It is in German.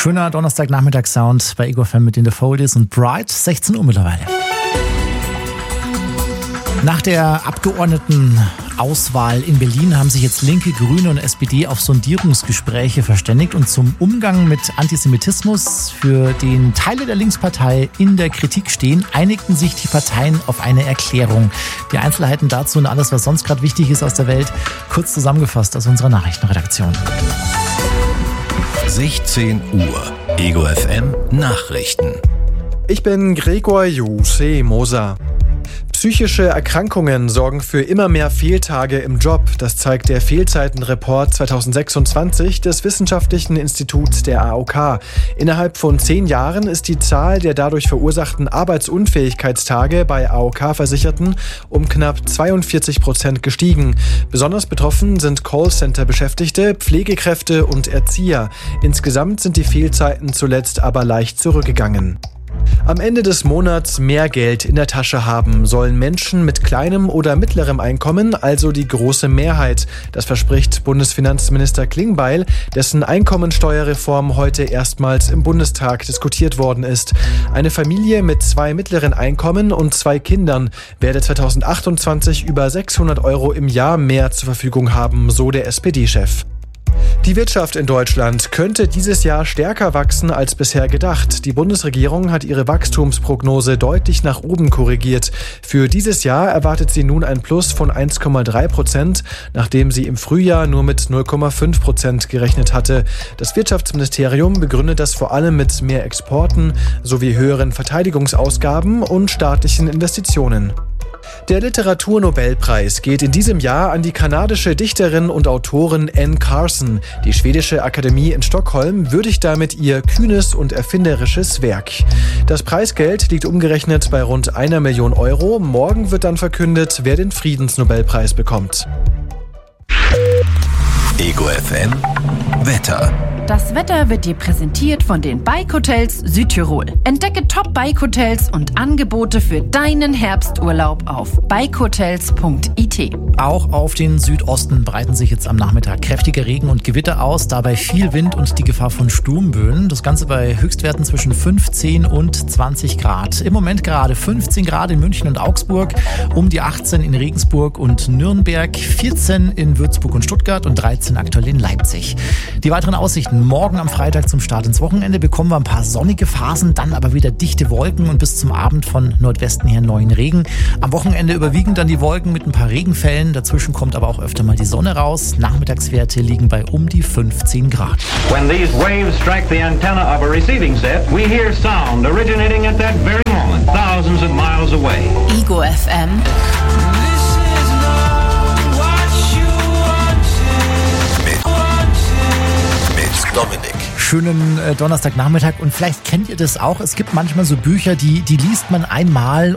Schöner Donnerstagnachmittagssound bei Ego FM mit den The Foldies und Bright, 16 Uhr mittlerweile. Nach der Abgeordnetenauswahl in Berlin haben sich jetzt Linke, Grüne und SPD auf Sondierungsgespräche verständigt und zum Umgang mit Antisemitismus, für den Teile der Linkspartei in der Kritik stehen, einigten sich die Parteien auf eine Erklärung. Die Einzelheiten dazu und alles, was sonst gerade wichtig ist aus der Welt, kurz zusammengefasst aus unserer Nachrichtenredaktion. 16 Uhr, Ego FM Nachrichten. Ich bin Gregor Moser. Psychische Erkrankungen sorgen für immer mehr Fehltage im Job. Das zeigt der Fehlzeitenreport 2026 des Wissenschaftlichen Instituts der AOK. Innerhalb von 10 Jahren ist die Zahl der dadurch verursachten Arbeitsunfähigkeitstage bei AOK-Versicherten um knapp 42% gestiegen. Besonders betroffen sind Callcenter-Beschäftigte, Pflegekräfte und Erzieher. Insgesamt sind die Fehlzeiten zuletzt aber leicht zurückgegangen. Am Ende des Monats mehr Geld in der Tasche haben sollen Menschen mit kleinem oder mittlerem Einkommen, also die große Mehrheit. Das verspricht Bundesfinanzminister Klingbeil, dessen Einkommensteuerreform heute erstmals im Bundestag diskutiert worden ist. Eine Familie mit 2 mittleren Einkommen und 2 Kindern werde 2028 über 600 € im Jahr mehr zur Verfügung haben, so der SPD-Chef. Die Wirtschaft in Deutschland könnte dieses Jahr stärker wachsen als bisher gedacht. Die Bundesregierung hat ihre Wachstumsprognose deutlich nach oben korrigiert. Für dieses Jahr erwartet sie nun ein Plus von 1,3%, nachdem sie im Frühjahr nur mit 0,5% gerechnet hatte. Das Wirtschaftsministerium begründet das vor allem mit mehr Exporten sowie höheren Verteidigungsausgaben und staatlichen Investitionen. Der Literaturnobelpreis geht in diesem Jahr an die kanadische Dichterin und Autorin Anne Carson. Die schwedische Akademie in Stockholm würdigt damit ihr kühnes und erfinderisches Werk. Das Preisgeld liegt umgerechnet bei rund 1 Million €. Morgen wird dann verkündet, wer den Friedensnobelpreis bekommt. Ego FM Wetter. Das Wetter wird dir präsentiert von den Bike-Hotels Südtirol. Entdecke Top-Bike-Hotels und Angebote für deinen Herbsturlaub auf bikehotels.it. Auch auf den Südosten breiten sich jetzt am Nachmittag kräftige Regen und Gewitter aus, dabei viel Wind und die Gefahr von Sturmböen. Das Ganze bei Höchstwerten zwischen 15 und 20 Grad. Im Moment gerade 15 Grad in München und Augsburg, um die 18 in Regensburg und Nürnberg, 14 in Würzburg und Stuttgart und 13 aktuell in Leipzig. Die weiteren Aussichten: Morgen am Freitag zum Start ins Wochenende bekommen wir ein paar sonnige Phasen, dann aber wieder dichte Wolken und bis zum Abend von Nordwesten her neuen Regen. Am Wochenende überwiegen dann die Wolken mit ein paar Regenfällen. Dazwischen kommt aber auch öfter mal die Sonne raus. Nachmittagswerte liegen bei um die 15 Grad. When these waves strike the antenna of a receiving set, we hear sound originating at that very moment, thousands of miles away. Ego FM. Mit Dominik. Schönen Donnerstagnachmittag und vielleicht kennt ihr das auch. Es gibt manchmal so Bücher, die liest man einmal